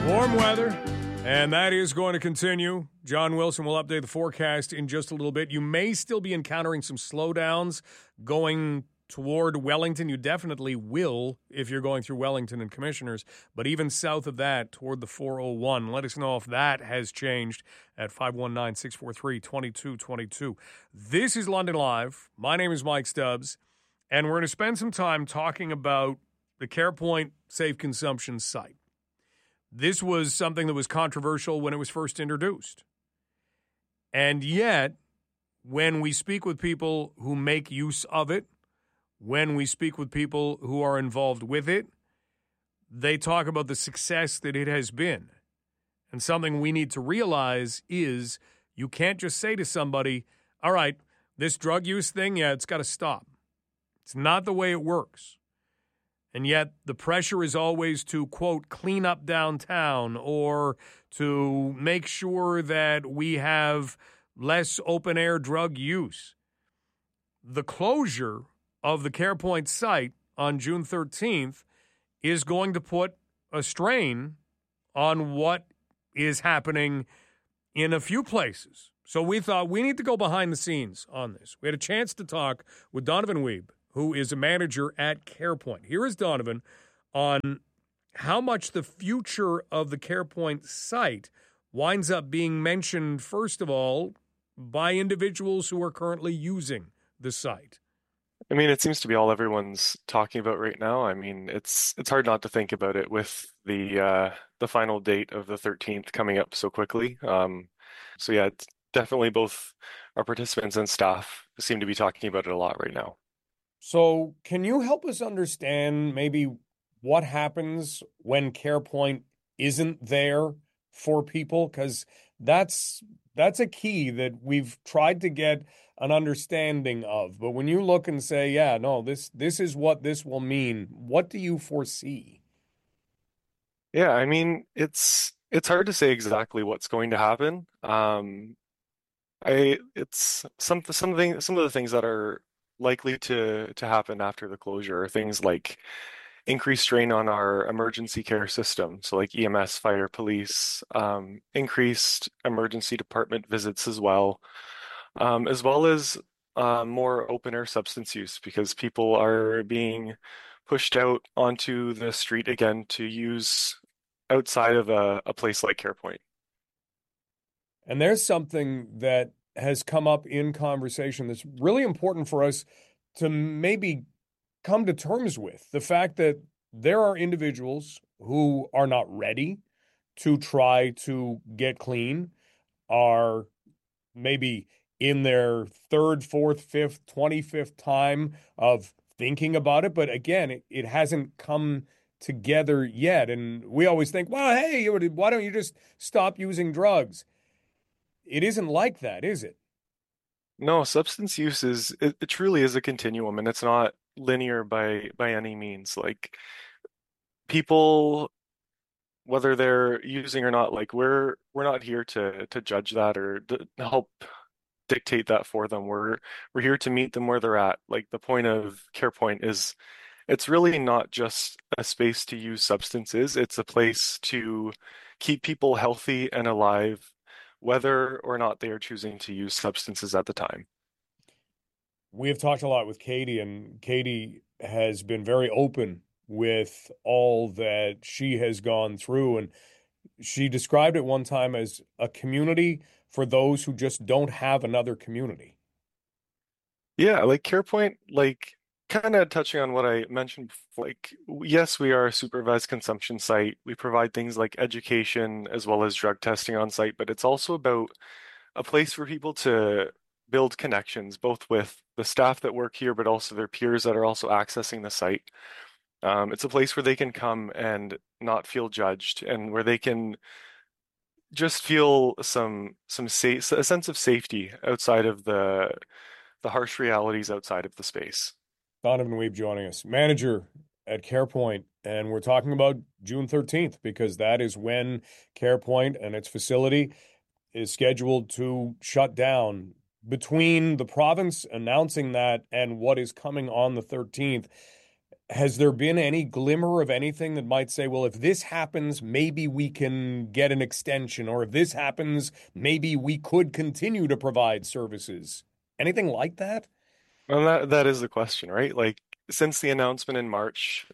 Warm weather, and that is going to continue. John Wilson will update the forecast in just a little bit. You may still be encountering some slowdowns going toward Wellington. You definitely will if you're going through Wellington and Commissioners. But even south of that, toward the 401, let us know if that has changed at 519-643-2222. This is London Live. My name is Mike Stubbs, and we're going to spend some time talking about the CarePoint Safe Consumption site. This was something that was controversial when it was first introduced. And yet, when we speak with people who make use of it, when we speak with people who are involved with it, they talk about the success that it has been. And something we need to realize is you can't just say to somebody, all right, this drug use thing, yeah, it's got to stop. It's not the way it works. And yet the pressure is always to, quote, clean up downtown or to make sure that we have less open-air drug use. The closure of the CarePoint site on June 13th is going to put a strain on what is happening in a few places. So we thought we need to go behind the scenes on this. We had a chance to talk with Donovan Wiebe, who is a manager at CarePoint. Here is Donovan on how much the future of the CarePoint site winds up being mentioned, first of all, by individuals who are currently using the site. I mean, it seems to be all everyone's talking about right now. I mean, it's hard not to think about it with the final date of the 13th coming up so quickly. So yeah, it's definitely both our participants and staff seem to be talking about it a lot right now. So can you help us understand maybe what happens when CarePoint isn't there for people? Because that's a key that we've tried to get an understanding of. But when you look and say, yeah, no, this is what this will mean, what do you foresee? Yeah, I mean, it's hard to say exactly what's going to happen. It's some of the things that are likely to happen after the closure are things like increased strain on our emergency care system, so like EMS, fire, police, increased emergency department visits as well as more open air substance use because people are being pushed out onto the street again to use outside of a place like CarePoint. And there's something that has come up in conversation that's really important for us to maybe come to terms with. The fact that there are individuals who are not ready to try to get clean, are maybe in their third, fourth, fifth, 25th time of thinking about it. But again, it hasn't come together yet. And we always think, well, hey, why don't you just stop using drugs? It isn't like that, is it? No, substance use it truly is a continuum and it's not linear by any means. Like people, whether they're using or not, like we're not here to judge that or to help dictate that for them. We're here to meet them where they're at. Like the point of CarePoint is it's really not just a space to use substances, it's a place to keep people healthy and alive, whether or not they are choosing to use substances at the time. We have talked a lot with Katie, and Katie has been very open with all that she has gone through. And she described it one time as a community for those who just don't have another community. Yeah, like CarePoint, like kind of touching on what I mentioned before, like yes, we are a supervised consumption site. We provide things like education as well as drug testing on site, but it's also about a place for people to build connections, both with the staff that work here, but also their peers that are also accessing the site. It's a place where they can come and not feel judged, and where they can just feel a sense of safety outside of the harsh realities outside of the space. Donovan Wiebe joining us, manager at CarePoint, and we're talking about June 13th because that is when CarePoint and its facility is scheduled to shut down. Between the province announcing that and what is coming on the 13th, Has there been any glimmer of anything that might say, well, if this happens, maybe we can get an extension, or if this happens, maybe we could continue to provide services? Anything like that? Well, that is the question, right? Like since the announcement in March,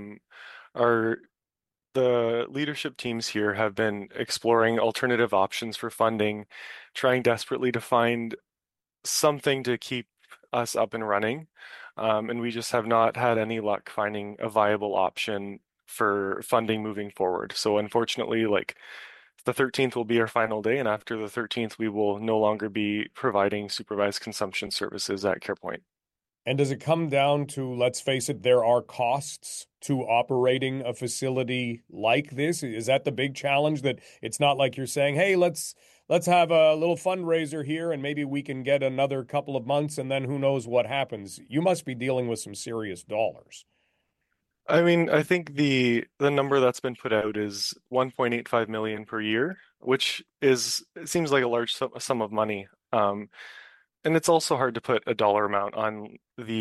our the leadership teams here have been exploring alternative options for funding, trying desperately to find something to keep us up and running. And we just have not had any luck finding a viable option for funding moving forward. So unfortunately, like the 13th will be our final day, and after the 13th, we will no longer be providing supervised consumption services at CarePoint. And does it come down to, let's face it, there are costs to operating a facility like this? Is that the big challenge, that it's not like you're saying, hey, let's have a little fundraiser here and maybe we can get another couple of months and then who knows what happens? You must be dealing with some serious dollars. I mean, I think the number that's been put out is 1.85 million per year, which is it seems like a large sum of money. And it's also hard to put a dollar amount on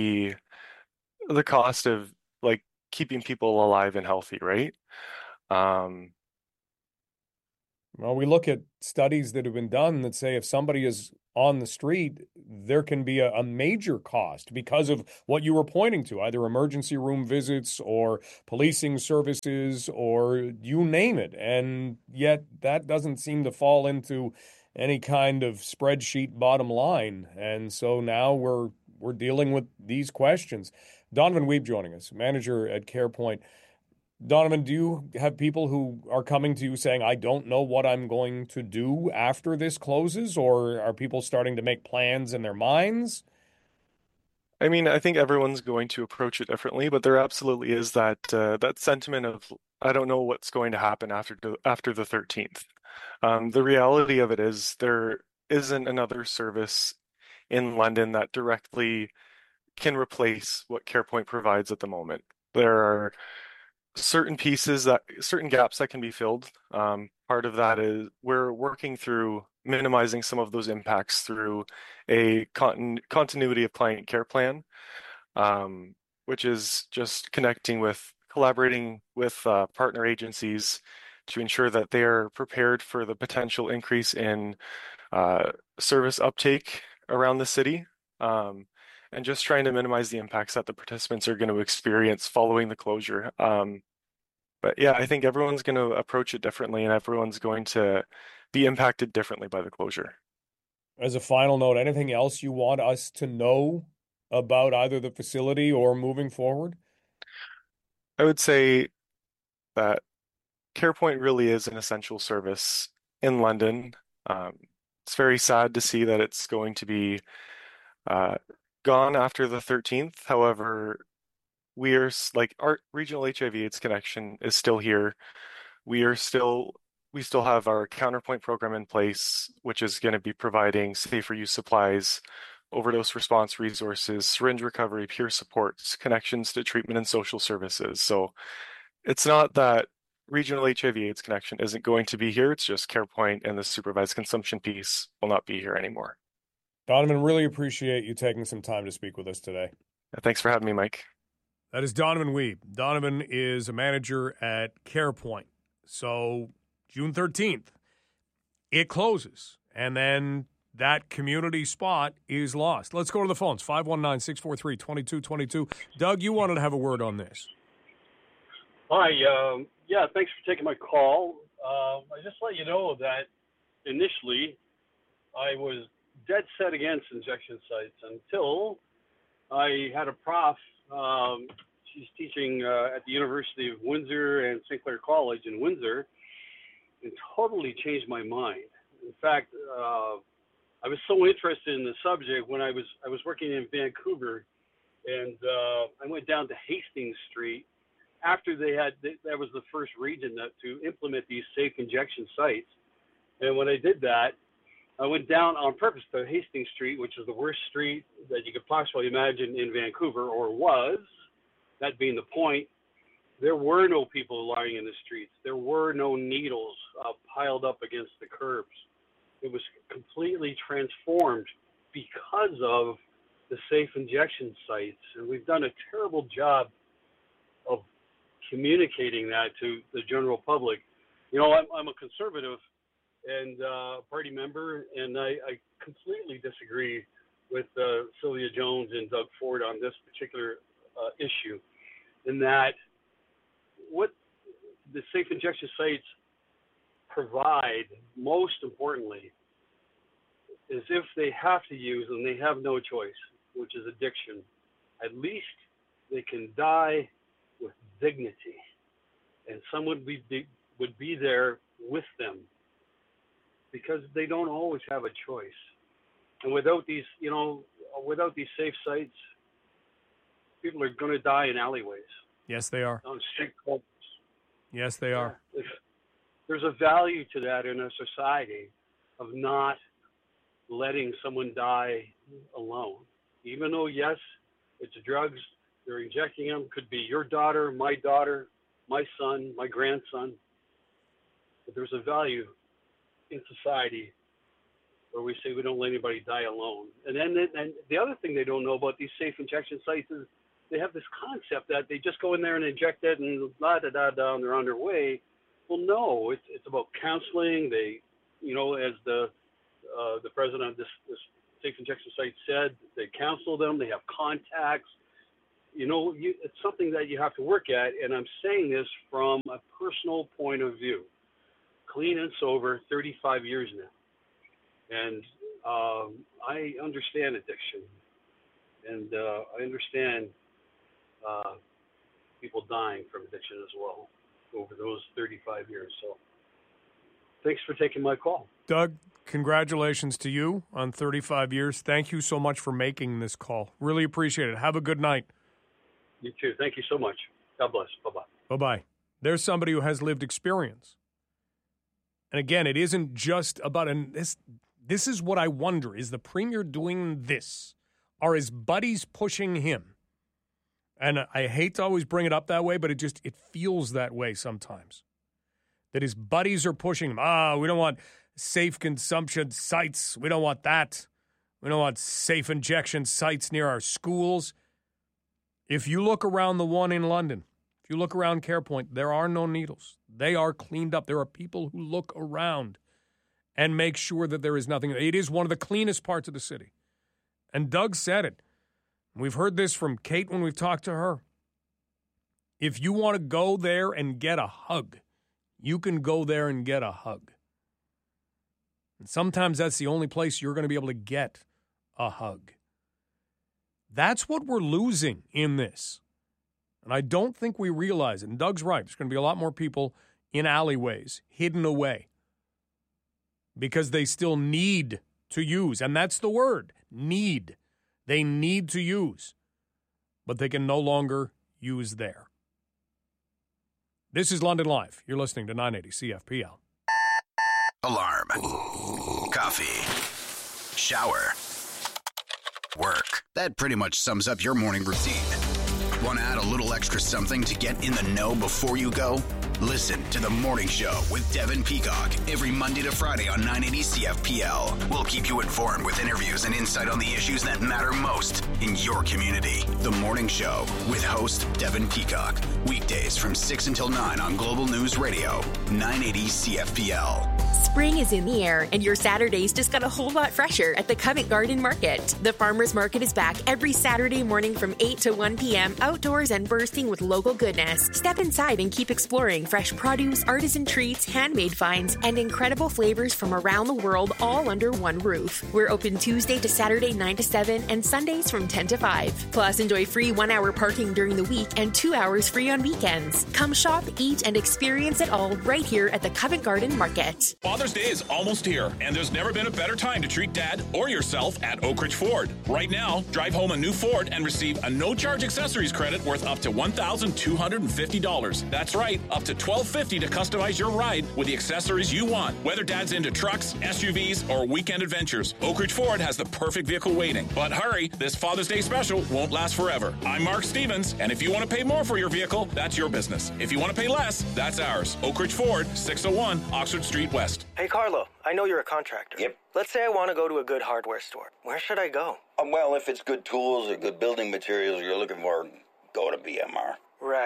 the cost of like keeping people alive and healthy, right? Um, Well, we look at studies that have been done that say if somebody is on the street, there can be a major cost because of what you were pointing to, either emergency room visits or policing services or you name it. And yet that doesn't seem to fall into any kind of spreadsheet bottom line. And so now we're dealing with these questions. Donovan Weeb joining us, manager at CarePoint. Donovan, do you have people who are coming to you saying, I don't know what I'm going to do after this closes? Or are people starting to make plans in their minds? I mean, I think everyone's going to approach it differently, but there absolutely is that sentiment of I don't know what's going to happen after the 13th. The reality of it is there isn't another service in London that directly can replace what CarePoint provides at the moment. There are certain gaps that can be filled. Part of that is we're working through minimizing some of those impacts through a continuity of client care plan, um, which is just collaborating with partner agencies to ensure that they are prepared for the potential increase in uh, service uptake around the city. And just trying to minimize the impacts that the participants are going to experience following the closure. But yeah, I think everyone's going to approach it differently and everyone's going to be impacted differently by the closure. As a final note, anything else you want us to know about either the facility or moving forward? I would say that CarePoint really is an essential service in London. Um, it's very sad to see that it's going to be uh, gone after the 13th. However, like our regional HIV/AIDS connection is still here. We are still we still have our counterpoint program in place, which is going to be providing safer use supplies, overdose response resources, syringe recovery, peer supports, connections to treatment and social services. So it's not that regional HIV/AIDS connection isn't going to be here. It's just CarePoint and the supervised consumption piece will not be here anymore. Donovan, really appreciate you taking some time to speak with us today. Thanks for having me, Mike. That is Donovan Weeb. Donovan is a manager at CarePoint. So June 13th, it closes. And then that community spot is lost. Let's go to the phones. 519-643-2222. Doug, you wanted to have a word on this. Hi. Yeah, thanks for taking my call. I just let you know that initially I was dead set against injection sites until I had a prof. She's teaching at the University of Windsor and St. Clair College in Windsor, and totally changed my mind. In fact, I was so interested in the subject when I was working in Vancouver, and I went down to Hastings Street after that was the first region to implement these safe injection sites. And when I did that, I went down on purpose to Hastings Street, which is the worst street that you could possibly imagine in Vancouver, or was. That being the point, there were no people lying in the streets. There were no needles piled up against the curbs. It was completely transformed because of the safe injection sites. And we've done a terrible job of communicating that to the general public. You know, I'm a conservative and party member, and I completely disagree with Sylvia Jones and Doug Ford on this particular issue, in that what the safe injection sites provide, most importantly, is if they have to use and they have no choice, which is addiction, at least they can die with dignity, and someone would be there with them, because they don't always have a choice. And without these safe sites, people are going to die in alleyways. Yes, they are. On street corners. Yes, they are. There's a value to that in a society of not letting someone die alone. Even though, yes, it's drugs, they're injecting them, could be your daughter, my son, my grandson. But there's a value in society where we say we don't let anybody die alone. And the other thing they don't know about these safe injection sites is they have this concept that they just go in there and inject it and da-da-da-da, and they're on their way. Well, no, it's about counseling. They, as the president of this safe injection site said, they counsel them. They have contacts. It's something that you have to work at. And I'm saying this from a personal point of view. Clean and sober, 35 years now. And I understand addiction. And I understand people dying from addiction as well over those 35 years. So thanks for taking my call. Doug, congratulations to you on 35 years. Thank you so much for making this call. Really appreciate it. Have a good night. You too. Thank you so much. God bless. Bye-bye. Bye-bye. There's somebody who has lived experience. And again, it isn't just about this is what I wonder. Is the premier doing this? Are his buddies pushing him? And I hate to always bring it up that way, but it feels that way sometimes. That his buddies are pushing him. We don't want safe consumption sites. We don't want that. We don't want safe injection sites near our schools. If you look around the one in London, if you look around CarePoint, there are no needles. They are cleaned up. There are people who look around and make sure that there is nothing. It is one of the cleanest parts of the city. And Doug said it. We've heard this from Kate when we've talked to her. If you want to go there and get a hug, you can go there and get a hug. And sometimes that's the only place you're going to be able to get a hug. That's what we're losing in this. And I don't think we realize it. And Doug's right. There's going to be a lot more people in alleyways, hidden away, because they still need to use. And that's the word, need. They need to use, but they can no longer use there. This is London Live. You're listening to 980 CFPL. Alarm. Coffee. Shower. Work. That pretty much sums up your morning routine. Want to add a little extra something to get in the know before you go? Listen to The Morning Show with Devin Peacock every Monday to Friday on 980 CFPL. We'll keep you informed with interviews and insight on the issues that matter most in your community. The Morning Show with host Devin Peacock. Weekdays from 6 until 9 on Global News Radio, 980 CFPL. Spring is in the air, and your Saturdays just got a whole lot fresher at the Covent Garden Market. The Farmers Market is back every Saturday morning from 8 to 1 p.m. outdoors and bursting with local goodness. Step inside and keep exploring fresh produce, artisan treats, handmade finds, and incredible flavors from around the world, all under one roof. We're open Tuesday to Saturday 9 to 7 and Sundays from 10 to 5. Plus, enjoy free 1 hour parking during the week and 2 hours free on weekends. Come shop, eat, and experience it all right here at the Covent Garden Market. Father's Day is almost here, and there's never been a better time to treat Dad or yourself at Oak Ridge Ford. Right now, drive home a new Ford and receive a no-charge accessories credit worth up to $1,250. That's right, up to $1,250 to customize your ride with the accessories you want. Whether Dad's into trucks, SUVs, or weekend adventures, Oak Ridge Ford has the perfect vehicle waiting. But hurry, this Father's Day special won't last forever. I'm Mark Stevens, and if you want to pay more for your vehicle, that's your business. If you want to pay less, that's ours. Oak Ridge Ford, 601 Oxford Street West. Hey, Carlo, I know you're a contractor. Yep. Let's say I want to go to a good hardware store. Where should I go? Well, if it's good tools or good building materials you're looking for, go to BMR. Right.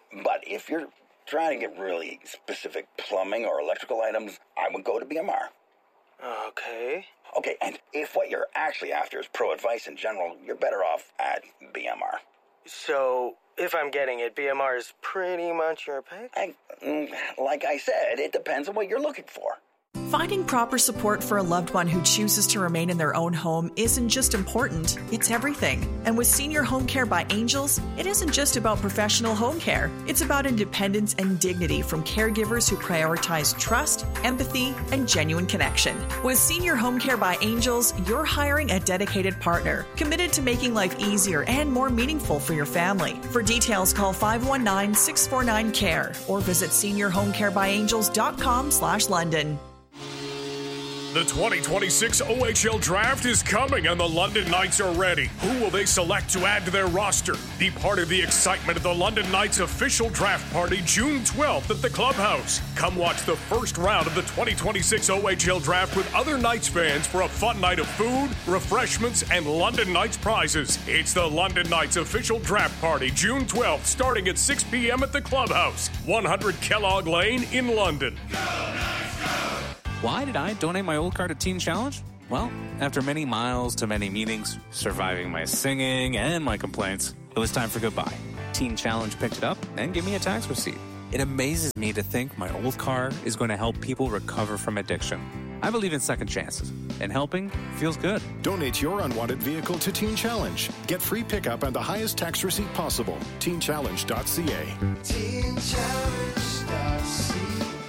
But if you're trying to get really specific plumbing or electrical items, I would go to BMR. Okay. Okay, and if what you're actually after is pro advice in general, you're better off at BMR. So, if I'm getting it, BMR is pretty much your pick? Like I said, it depends on what you're looking for. Finding proper support for a loved one who chooses to remain in their own home isn't just important, it's everything. And with Senior Home Care by Angels, it isn't just about professional home care. It's about independence and dignity from caregivers who prioritize trust, empathy, and genuine connection. With Senior Home Care by Angels, you're hiring a dedicated partner, committed to making life easier and more meaningful for your family. For details, call 519-649-CARE or visit seniorhomecarebyangels.com/London. The 2026 OHL Draft is coming and the London Knights are ready. Who will they select to add to their roster? Be part of the excitement of the London Knights official draft party June 12th at the Clubhouse. Come watch the first round of the 2026 OHL Draft with other Knights fans for a fun night of food, refreshments, and London Knights prizes. It's the London Knights official draft party June 12th starting at 6 p.m. at the Clubhouse, 100 Kellogg Lane in London. Why did I donate my old car to Teen Challenge? Well, after many miles to many meetings, surviving my singing and my complaints, it was time for goodbye. Teen Challenge picked it up and gave me a tax receipt. It amazes me to think my old car is going to help people recover from addiction. I believe in second chances, and helping feels good. Donate your unwanted vehicle to Teen Challenge. Get free pickup and the highest tax receipt possible. TeenChallenge.ca. TeenChallenge.ca.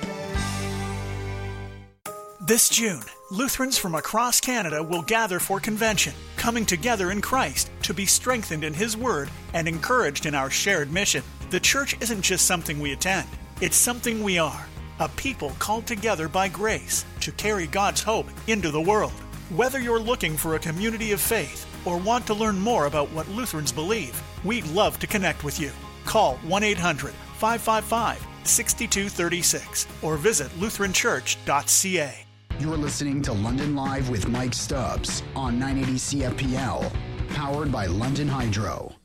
This June, Lutherans from across Canada will gather for convention, coming together in Christ to be strengthened in His Word and encouraged in our shared mission. The church isn't just something we attend, it's something we are, a people called together by grace to carry God's hope into the world. Whether you're looking for a community of faith or want to learn more about what Lutherans believe, we'd love to connect with you. Call 1-800-555-6236 or visit lutheranchurch.ca. You're listening to London Live with Mike Stubbs on 980 CFPL, powered by London Hydro.